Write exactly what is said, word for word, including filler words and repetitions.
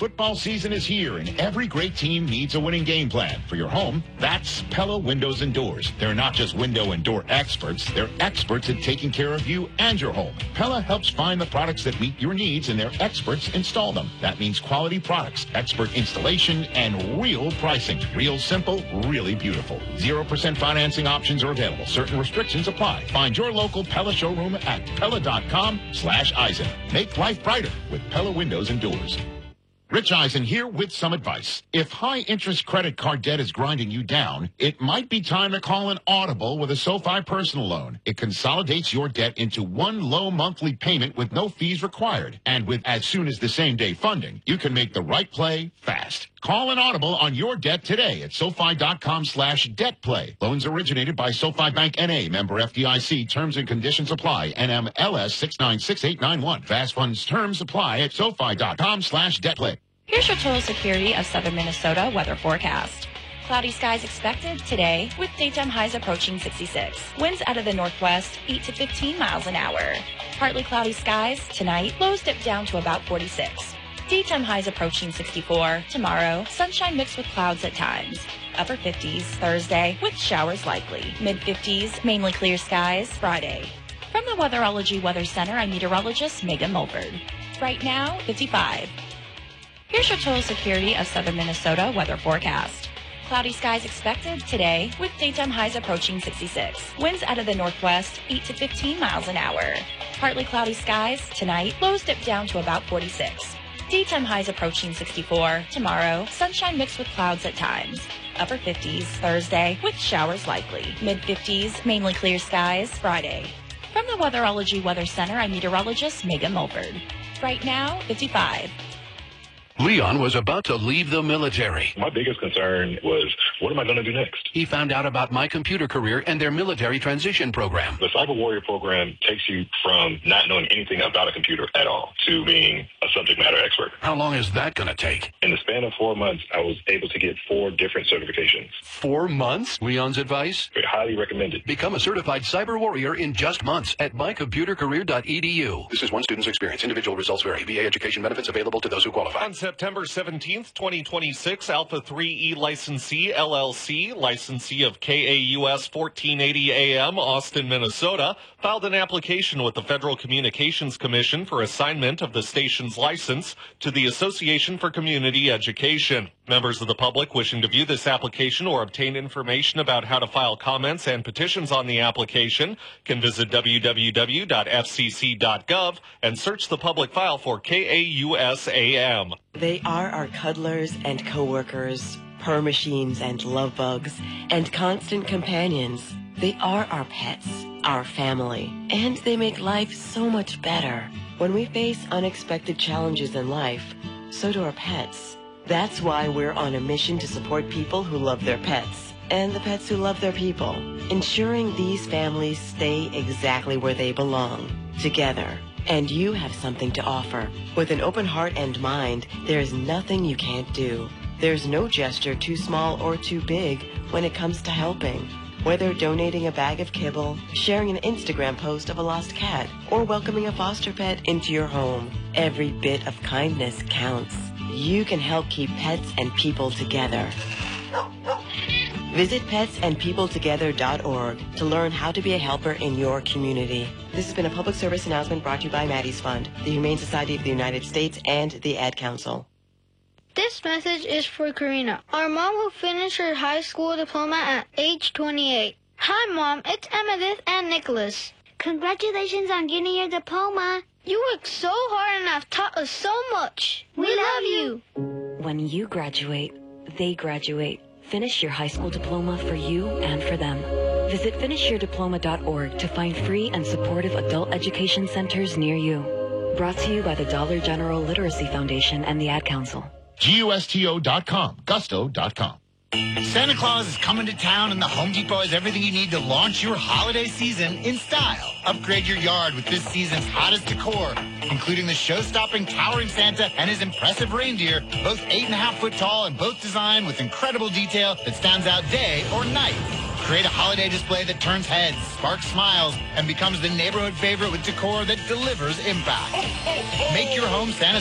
Football season is here, and every great team needs a winning game plan. For your home, that's Pella Windows and Doors. They're not just window and door experts. They're experts at taking care of you and your home. Pella helps find the products that meet your needs, and their experts install them. That means quality products, expert installation, and real pricing. Real simple, really beautiful. zero percent financing options are available. Certain restrictions apply. Find your local Pella showroom at Pella.com slash Eisen. Make life brighter with Pella Windows and Doors. Rich Eisen here with some advice. If high-interest credit card debt is grinding you down, it might be time to call an Audible with a SoFi personal loan. It consolidates your debt into one low monthly payment with no fees required. And with as soon as the same-day funding, you can make the right play fast. Call an Audible on your debt today at SoFi.com slash debt play. Loans originated by SoFi Bank N A, member F D I C. Terms and conditions apply. N M L S six nine six eight nine one. Fast funds terms apply at SoFi.com slash debt play. Here's your Total Security of Southern Minnesota weather forecast. Cloudy skies expected today with daytime highs approaching sixty-six. Winds out of the northwest, eight to fifteen miles an hour. Partly cloudy skies tonight, lows dip down to about forty-six. Daytime highs approaching sixty-four. Tomorrow, sunshine mixed with clouds at times. Upper fifties Thursday with showers likely. Mid fifties, mainly clear skies Friday. From the Weatherology Weather Center, I'm meteorologist Megan Mulford. Right now, fifty-five. Here's your Total Security of Southern Minnesota weather forecast. Cloudy skies expected today with daytime highs approaching sixty-six. Winds out of the northwest, eight to fifteen miles an hour. Partly cloudy skies tonight, lows dip down to about forty-six. Daytime highs approaching sixty-four. Tomorrow, sunshine mixed with clouds at times. Upper fifties Thursday with showers likely. Mid fifties, mainly clear skies Friday. From the Weatherology Weather Center, I'm meteorologist Megan Mulford. Right now, fifty-five. Leon was about to leave the military. My biggest concern was, what am I going to do next? He found out about My Computer Career and their military transition program. The Cyber Warrior program takes you from not knowing anything about a computer at all to being a subject matter expert. How long is that going to take? In the span of four months, I was able to get four different certifications. Four months? Leon's advice? Highly recommended. Become a certified cyber warrior in just months at my computer career dot e d u. This is one student's experience. Individual results vary. V A education benefits available to those who qualify. On September seventeenth, twenty twenty-six, Alpha three E Licensee, L L C, licensee of K A U S fourteen eighty A M, Austin, Minnesota, filed an application with the Federal Communications Commission for assignment of the station's license to the Association for Community Education. Members of the public wishing to view this application or obtain information about how to file comments and petitions on the application can visit w w w dot f c c dot gov and search the public file for K A U S A M. They are our cuddlers and coworkers, purr machines and love bugs, and constant companions. They are our pets, our family, and they make life so much better. When we face unexpected challenges in life, so do our pets. That's why we're on a mission to support people who love their pets and the pets who love their people, ensuring these families stay exactly where they belong, together. And you have something to offer. With an open heart and mind, there is nothing you can't do. There's no gesture too small or too big when it comes to helping. Whether donating a bag of kibble, sharing an Instagram post of a lost cat, or welcoming a foster pet into your home, every bit of kindness counts. You can help keep pets and people together. Visit pets and people together dot org to learn how to be a helper in your community. This has been a public service announcement brought to you by Maddie's Fund, the Humane Society of the United States, and the Ad Council. This message is for Karina, our mom who finished her high school diploma at age twenty-eight. Hi, Mom. It's Emmettith and Nicholas. Congratulations on getting your diploma. You worked so hard and have taught us so much. We, we love you. When you graduate, they graduate. Finish your high school diploma for you and for them. Visit finish your diploma dot org to find free and supportive adult education centers near you. Brought to you by the Dollar General Literacy Foundation and the Ad Council. gusto dot com, gusto dot com. Santa Claus is coming to town, and the Home Depot has everything you need to launch your holiday season in style. Upgrade your yard with this season's hottest decor, including the show-stopping towering Santa and his impressive reindeer, both eight and a half foot tall and both designed with incredible detail that stands out day or night. Create a holiday display that turns heads, sparks smiles, and becomes the neighborhood favorite with decor that delivers impact. Make your home Santa